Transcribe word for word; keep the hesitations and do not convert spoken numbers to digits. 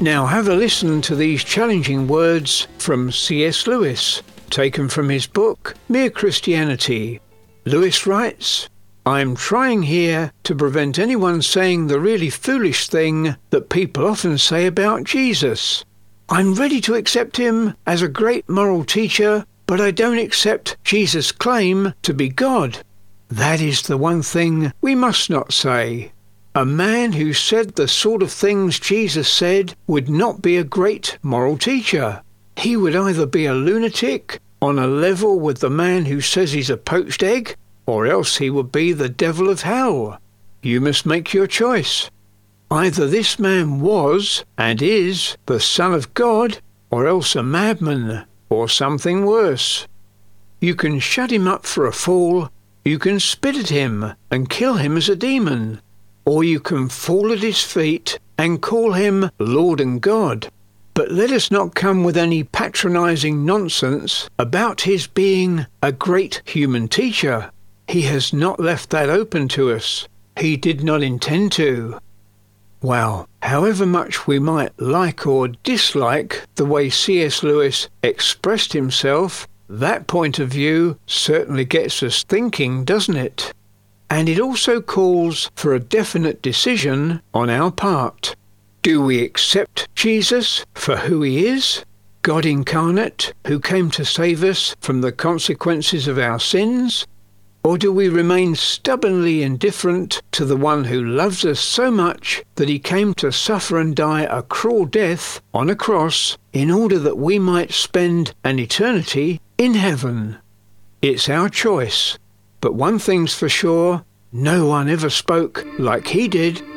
Now have a listen to these challenging words from C S Lewis, taken from his book, Mere Christianity. Lewis writes, "I'm trying here to prevent anyone saying the really foolish thing that people often say about Jesus. I'm ready to accept him as a great moral teacher, but I don't accept Jesus' claim to be God. That is the one thing we must not say. A man who said the sort of things Jesus said would not be a great moral teacher. He would either be a lunatic, on a level with the man who says he's a poached egg, or else he would be the devil of hell. You must make your choice. Either this man was and is the Son of God, or else a madman, or something worse. You can shut him up for a fool, you can spit at him and kill him as a demon, or you can fall at his feet and call him Lord and God. But let us not come with any patronizing nonsense about his being a great human teacher. He has not left that open to us. He did not intend to." Well, however much we might like or dislike the way C S Lewis expressed himself, that point of view certainly gets us thinking, doesn't it? And it also calls for a definite decision on our part. Do we accept Jesus for who he is, God incarnate, who came to save us from the consequences of our sins? Or do we remain stubbornly indifferent to the one who loves us so much that he came to suffer and die a cruel death on a cross in order that we might spend an eternity in heaven? It's our choice. But one thing's for sure, no one ever spoke like he did.